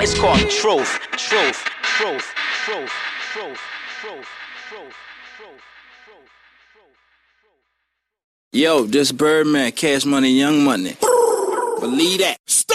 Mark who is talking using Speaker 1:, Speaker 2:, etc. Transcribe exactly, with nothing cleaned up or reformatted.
Speaker 1: It's called truth, truth, truth, truth, truth, truth, truth, truth, truth. Yo, this Birdman, Cash Money, Young Money. Believe that.